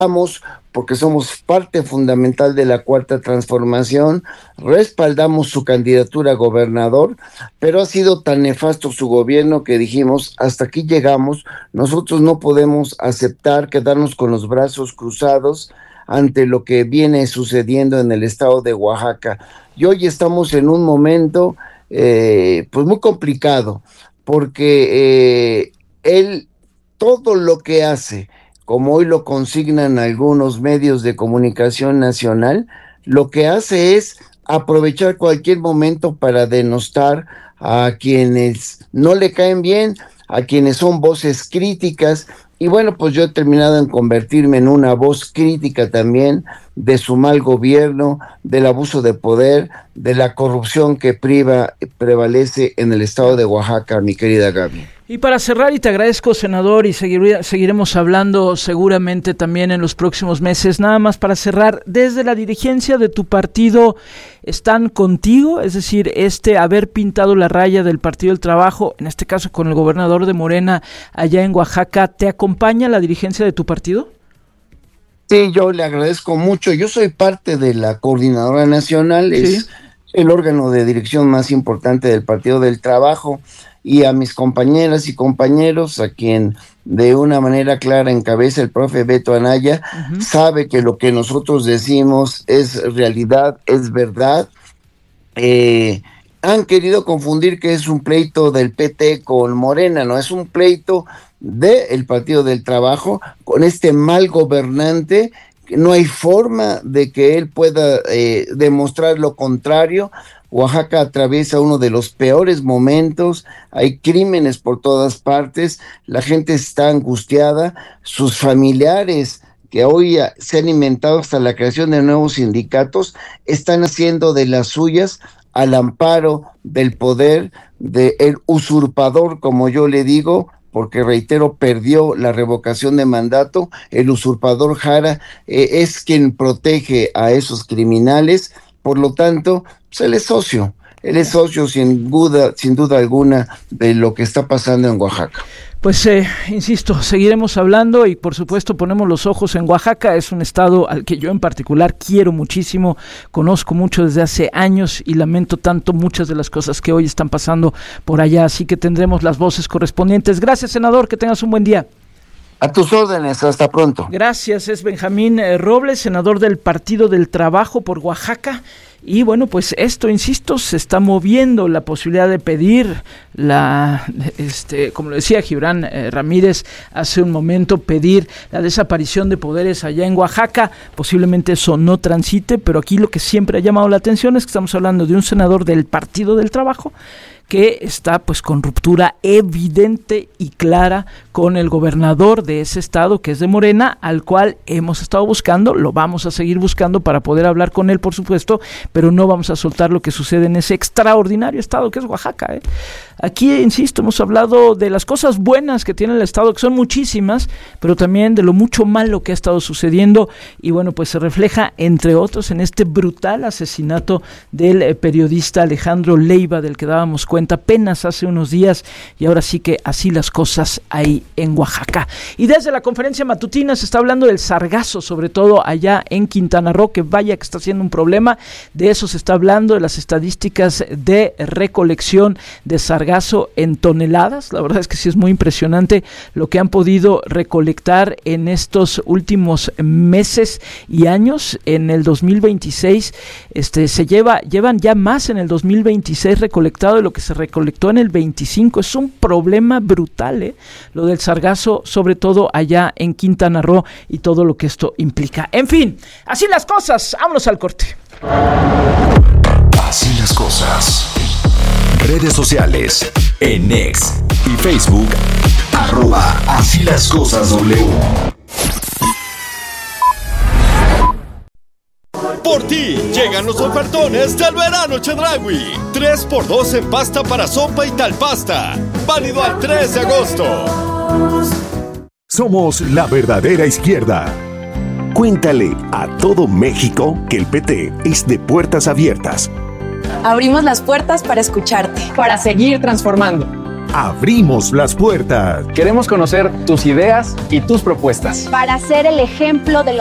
porque somos parte fundamental de la Cuarta Transformación, respaldamos su candidatura a gobernador, pero ha sido tan nefasto su gobierno que dijimos, hasta aquí llegamos, nosotros no podemos aceptar quedarnos con los brazos cruzados ante lo que viene sucediendo en el estado de Oaxaca. Y hoy estamos en un momento pues muy complicado, porque él todo lo que hace, como hoy lo consignan algunos medios de comunicación nacional, lo que hace es aprovechar cualquier momento para denostar a quienes no le caen bien, a quienes son voces críticas. Y bueno, pues yo he terminado en convertirme en una voz crítica también de su mal gobierno, del abuso de poder, de la corrupción que prevalece en el estado de Oaxaca, mi querida Gaby. Y para cerrar, y te agradezco, senador, y seguiremos hablando seguramente también en los próximos meses, nada más para cerrar, desde la dirigencia de tu partido, ¿están contigo? Es decir, haber pintado la raya del Partido del Trabajo, en este caso con el gobernador de Morena allá en Oaxaca, ¿te acompaña la dirigencia de tu partido? Sí, yo le agradezco mucho. Yo soy parte de la Coordinadora Nacional, ¿sí? Es el órgano de dirección más importante del Partido del Trabajo, y a mis compañeras y compañeros, a quien de una manera clara encabeza el profe Beto Anaya, sabe que lo que nosotros decimos es realidad, es verdad. Han querido confundir que es un pleito del PT con Morena, no, es un pleito del Partido del Trabajo con este mal gobernante. No hay forma de que él pueda demostrar lo contrario. Oaxaca atraviesa uno de los peores momentos, hay crímenes por todas partes, la gente está angustiada, sus familiares que hoy se han inventado hasta la creación de nuevos sindicatos, están haciendo de las suyas al amparo del poder del usurpador, como yo le digo, porque reitero, perdió la revocación de mandato. El usurpador Jara es quien protege a esos criminales. Por lo tanto, pues él es socio sin duda alguna de lo que está pasando en Oaxaca. Pues insisto, seguiremos hablando y por supuesto ponemos los ojos en Oaxaca. Es un estado al que yo en particular quiero muchísimo, conozco mucho desde hace años y lamento tanto muchas de las cosas que hoy están pasando por allá, así que tendremos las voces correspondientes. Gracias, senador, que tengas un buen día. A tus órdenes, hasta pronto. Gracias, es Benjamín Robles, senador del Partido del Trabajo por Oaxaca. Y bueno, pues esto, insisto, se está moviendo la posibilidad de pedir como lo decía Gibran Ramírez hace un momento, pedir la desaparición de poderes allá en Oaxaca. Posiblemente eso no transite, pero aquí lo que siempre ha llamado la atención es que estamos hablando de un senador del Partido del Trabajo que está pues con ruptura evidente y clara con el gobernador de ese estado, que es de Morena, al cual hemos estado buscando, lo vamos a seguir buscando para poder hablar con él, por supuesto, pero no vamos a soltar lo que sucede en ese extraordinario estado que es Oaxaca. Aquí, insisto, hemos hablado de las cosas buenas que tiene el estado, que son muchísimas, pero también de lo mucho malo que ha estado sucediendo, y bueno, pues se refleja, entre otros, en este brutal asesinato del periodista Alejandro Leiva, del que dábamos cuenta apenas hace unos días, y ahora sí que así las cosas ahí en Oaxaca. Y desde la conferencia matutina se está hablando del sargazo, sobre todo allá en Quintana Roo, que vaya que está siendo un problema. De eso se está hablando, de las estadísticas de recolección de sargazo en toneladas. La verdad es que sí es muy impresionante lo que han podido recolectar en estos últimos meses y años. En el 2026 llevan ya más en el 2026 recolectado de lo que se recolectó en el 25. Es un problema brutal, lo del sargazo, sobre todo allá en Quintana Roo, y todo lo que esto implica. En fin, así las cosas. Vámonos al corte. Así las cosas. Redes sociales en X y Facebook @Así las cosas W. Por ti llegan los ofertones del verano Chedraui. 3x2 en pasta para sopa y tal pasta. Válido al 3 de agosto. Somos la verdadera izquierda. Cuéntale a todo México que el PT es de puertas abiertas. Abrimos las puertas para escucharte, para seguir transformando. abrimos las puertas. Queremos conocer tus ideas y tus propuestas. Para ser el ejemplo de los